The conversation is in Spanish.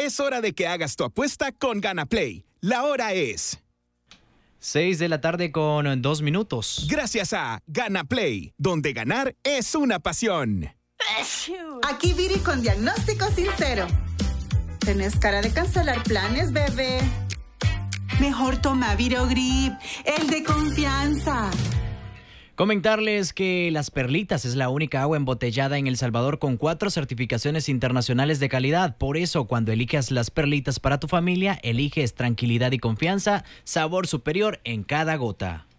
Es hora de que hagas tu apuesta con GanaPlay. La hora es 6:02 p.m. gracias a GanaPlay, donde ganar es una pasión. Aquí Viri con diagnóstico sincero. ¿Tenés cara de cancelar planes, bebé? Mejor toma Virogrip, el de confianza. Comentarles que Las Perlitas es la única agua embotellada en El Salvador con 4 certificaciones internacionales de calidad. Por eso, cuando elijas Las Perlitas para tu familia, eliges tranquilidad y confianza, sabor superior en cada gota.